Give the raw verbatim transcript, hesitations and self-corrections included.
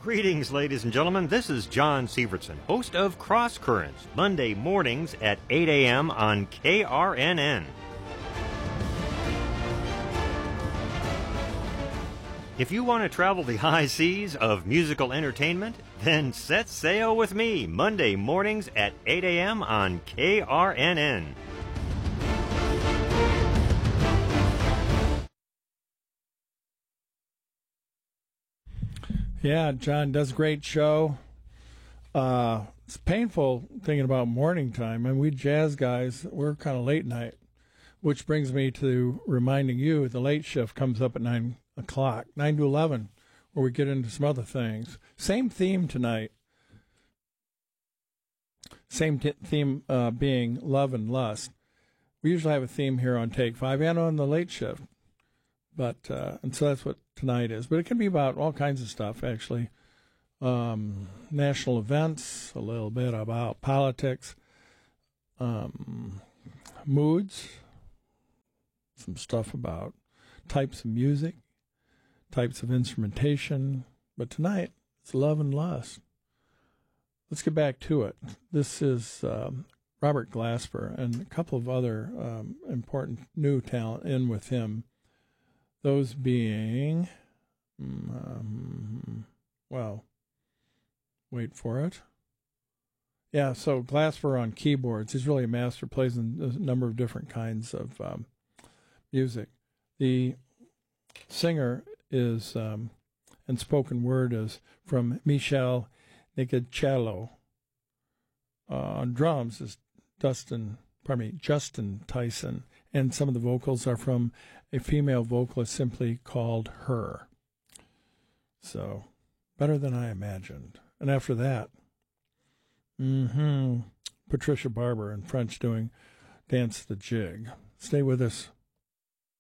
Greetings, ladies and gentlemen. This is John Sievertson, host of Cross Currents, Monday mornings at eight a.m. on K R N N. If you want to travel the high seas of musical entertainment, then set sail with me Monday mornings at eight a.m. on K R N N. Yeah, John does a great show. Uh, it's painful thinking about morning time, and we jazz guys, we're kind of late night, which brings me to reminding you the late shift comes up at nine o'clock, nine to eleven, where we get into some other things. Same theme tonight. Same t- theme uh, being love and lust. We usually have a theme here on Take Five and on the late shift. But uh, and so that's what tonight is. But it can be about all kinds of stuff, actually. Um, national events, a little bit about politics, um, moods, some stuff about types of music, types of instrumentation. But tonight, it's love and lust. Let's get back to it. This is um, Robert Glasper and a couple of other um, important new talent in with him. Those being, um, well, wait for it. Yeah, so Glasper on keyboards. He's really a master, plays in a number of different kinds of um, music. The singer is, um, and spoken word is from Michel Nicocello. Uh, on drums is Dustin, pardon me, Justin Tyson. And some of the vocals are from a female vocalist simply called Her. So, better than I imagined. And after that, mm-hmm, Patricia Barber in French doing Dance the Jig. Stay with us.